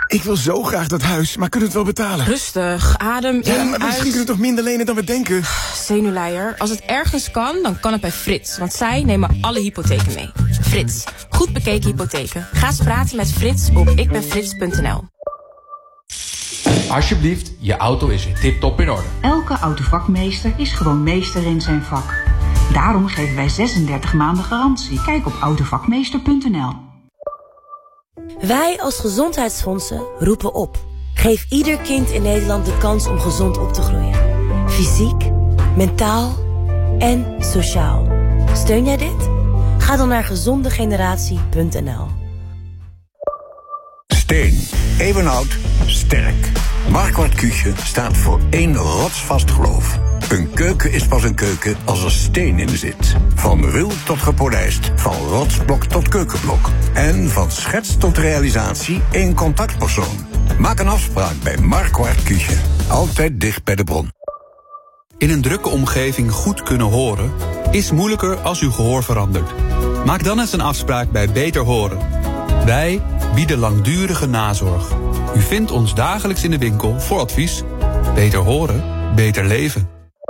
Ik wil zo graag dat huis, maar kunnen we het wel betalen? Rustig, adem in, Ja, maar misschien kunnen we toch minder lenen dan we denken? Zenuwleier, als het ergens kan, dan kan het bij Frits. Want zij nemen alle hypotheken mee. Frits, goed bekeken hypotheken. Ga eens praten met Frits op ikbenfrits.nl. Alsjeblieft, je auto is weer tip-top in orde. Elke autovakmeester is gewoon meester in zijn vak. Daarom geven wij 36 maanden garantie. Kijk op autovakmeester.nl. Wij als gezondheidsfondsen roepen op. Geef ieder kind in Nederland de kans om gezond op te groeien. Fysiek, mentaal en sociaal. Steun jij dit? Ga dan naar gezondegeneratie.nl. Steen, eeuwenoud, sterk. Marquardt Küche staat voor één rotsvast geloof. Een keuken is pas een keuken als er steen in zit. Van ruw tot gepolijst, van rotsblok tot keukenblok. En van schets tot realisatie één contactpersoon. Maak een afspraak bij Marquardt Küche. Altijd dicht bij de bron. In een drukke omgeving goed kunnen horen is moeilijker als uw gehoor verandert. Maak dan eens een afspraak bij Beter Horen. Wij bieden langdurige nazorg. U vindt ons dagelijks in de winkel voor advies. Beter horen, beter leven.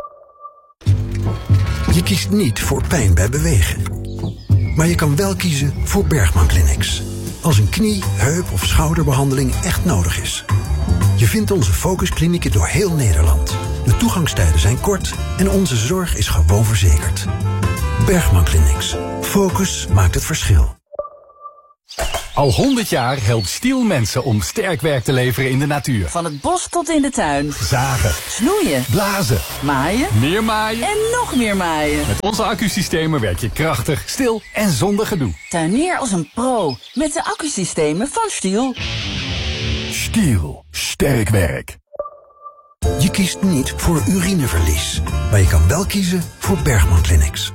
Je kiest niet voor pijn bij bewegen. Maar je kan wel kiezen voor Bergman Clinics. Als een knie, heup of schouderbehandeling echt nodig is. Je vindt onze focusklinieken door heel Nederland. De toegangstijden zijn kort en onze zorg is gewoon verzekerd. Bergman Clinics. Focus maakt het verschil. Al 100 jaar helpt Stihl mensen om sterk werk te leveren in de natuur. Van het bos tot in de tuin. Zagen. Snoeien. Blazen. Maaien. Meer maaien. En nog meer maaien. Met onze accusystemen werk je krachtig, stil en zonder gedoe. Tuinier als een pro met de accusystemen van Stihl. Stihl. Sterk werk. Je kiest niet voor urineverlies. Maar je kan wel kiezen voor Bergman Clinics.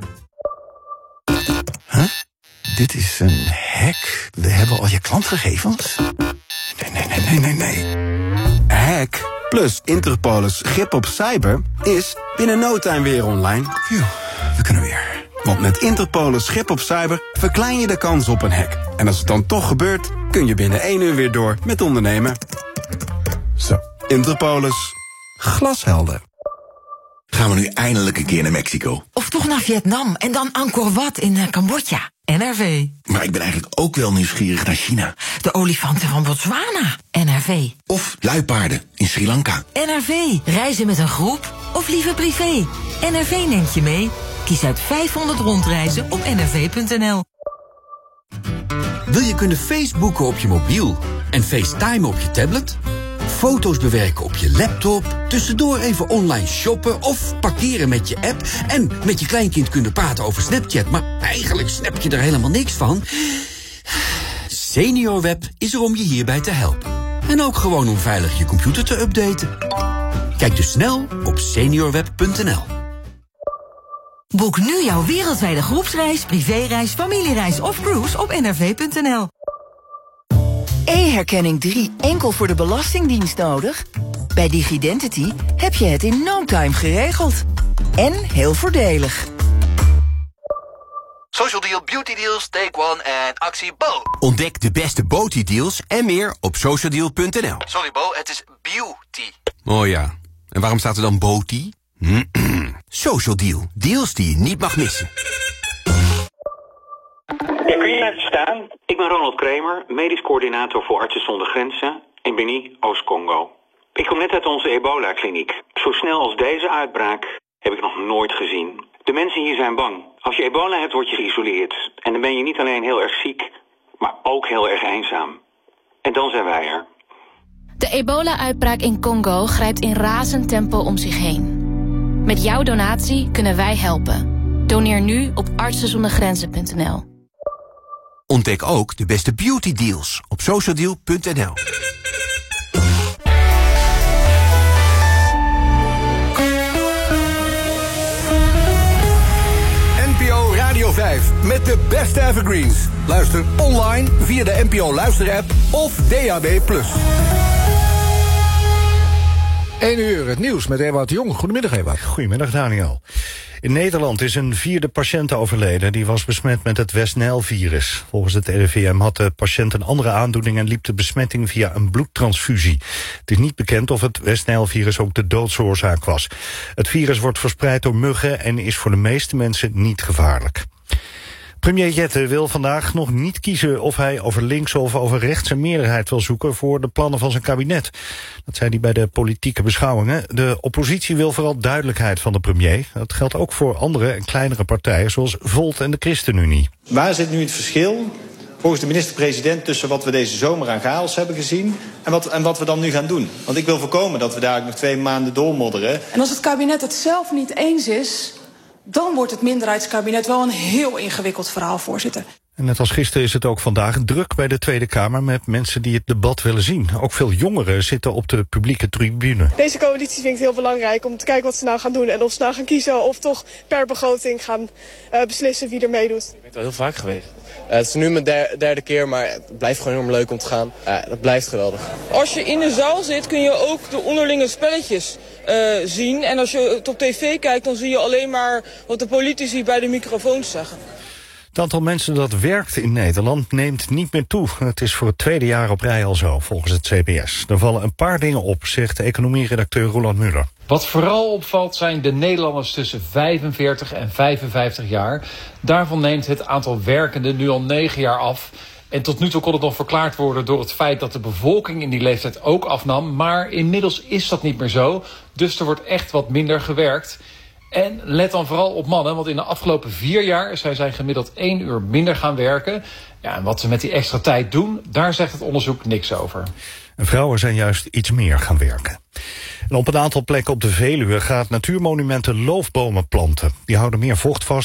Huh? Dit is een hack. We hebben al je klantgegevens. Nee. Hack plus Interpolis grip op cyber is binnen no time weer online. Phew, we kunnen weer. Want met Interpolis grip op cyber verklein je de kans op een hack. En als het dan toch gebeurt, kun je binnen 1 uur weer door met ondernemen. Zo, Interpolis. Glashelder. Gaan we nu eindelijk een keer naar Mexico? Of toch naar Vietnam en dan Angkor Wat in Cambodja. NRV. Maar ik ben eigenlijk ook wel nieuwsgierig naar China. De olifanten van Botswana. NRV. Of luipaarden in Sri Lanka. NRV. Reizen met een groep of liever privé. NRV neemt je mee. Kies uit 500 rondreizen op nrv.nl. Wil je kunnen Facebooken op je mobiel en FaceTime op je tablet? Foto's bewerken op je laptop, tussendoor even online shoppen of parkeren met je app en met je kleinkind kunnen praten over Snapchat, maar eigenlijk snap je er helemaal niks van? SeniorWeb is er om je hierbij te helpen. En ook gewoon om veilig je computer te updaten. Kijk dus snel op seniorweb.nl. Boek nu jouw wereldwijde groepsreis, privéreis, familiereis of cruise op nrv.nl. E-herkenning 3 enkel voor de Belastingdienst nodig? Bij Digidentity heb je het in no time geregeld. En heel voordelig. Social Deal, Beauty Deals, Take One en actie Bo. Ontdek de beste Beauty deals en meer op socialdeal.nl. Sorry Bo, het is beauty. Oh ja, en waarom staat er dan Beauty? Social Deal, deals die je niet mag missen. Ja, kun je even staan? Ik ben Ronald Kramer, medisch coördinator voor Artsen zonder Grenzen in Beni, Oost-Congo. Ik kom net uit onze ebola-kliniek. Zo snel als deze uitbraak heb ik nog nooit gezien. De mensen hier zijn bang. Als je ebola hebt, word je geïsoleerd. En dan ben je niet alleen heel erg ziek, maar ook heel erg eenzaam. En dan zijn wij er. De ebola-uitbraak in Congo grijpt in razend tempo om zich heen. Met jouw donatie kunnen wij helpen. Doneer nu op artsenzondergrenzen.nl. Ontdek ook de beste beauty deals op socialdeal.nl. NPO Radio 5 met de beste evergreens. Luister online via de NPO Luisterapp of DAB+. 1 uur, het nieuws met Ewout de Jong. Goedemiddag, Ewout. Goedemiddag, Daniel. In Nederland is een 4e patiënt overleden. Die was besmet met het West-Nijl-virus. Volgens het RIVM had de patiënt een andere aandoening en liep de besmetting via een bloedtransfusie. Het is niet bekend of het West-Nijl-virus ook de doodsoorzaak was. Het virus wordt verspreid door muggen en is voor de meeste mensen niet gevaarlijk. Premier Jette wil vandaag nog niet kiezen of hij over links of over rechts een meerderheid wil zoeken voor de plannen van zijn kabinet. Dat zei hij bij de politieke beschouwingen. De oppositie wil vooral duidelijkheid van de premier. Dat geldt ook voor andere en kleinere partijen zoals Volt en de ChristenUnie. Waar zit nu het verschil volgens de minister-president tussen wat we deze zomer aan chaos hebben gezien en wat we dan nu gaan doen? Want ik wil voorkomen dat we daar nog 2 maanden doormodderen. En als het kabinet het zelf niet eens is, dan wordt het minderheidskabinet wel een heel ingewikkeld verhaal, voorzitter. En net als gisteren is het ook vandaag druk bij de Tweede Kamer met mensen die het debat willen zien. Ook veel jongeren zitten op de publieke tribune. Deze coalitie vind ik heel belangrijk om te kijken wat ze nou gaan doen. En of ze nou gaan kiezen of toch per begroting gaan beslissen wie er meedoet. Ik ben wel heel vaak geweest. Het is nu mijn derde keer, maar het blijft gewoon enorm leuk om te gaan. Dat blijft geweldig. Als je in de zaal zit kun je ook de onderlinge spelletjes zien. En als je het op tv kijkt, dan zie je alleen maar wat de politici bij de microfoons zeggen. Het aantal mensen dat werkt in Nederland neemt niet meer toe. Het is voor het 2e jaar op rij al zo, volgens het CBS. Er vallen een paar dingen op, zegt economie-redacteur Roland Muller. Wat vooral opvalt zijn de Nederlanders tussen 45 en 55 jaar. Daarvan neemt het aantal werkenden nu al 9 jaar af. En tot nu toe kon het nog verklaard worden door het feit dat de bevolking in die leeftijd ook afnam. Maar inmiddels is dat niet meer zo. Dus er wordt echt wat minder gewerkt. En let dan vooral op mannen, want in de afgelopen 4 jaar zijn zij gemiddeld 1 uur minder gaan werken. Ja, en wat ze met die extra tijd doen, daar zegt het onderzoek niks over. En vrouwen zijn juist iets meer gaan werken. En op een aantal plekken op de Veluwe gaat Natuurmonumenten loofbomen planten. Die houden meer vocht vast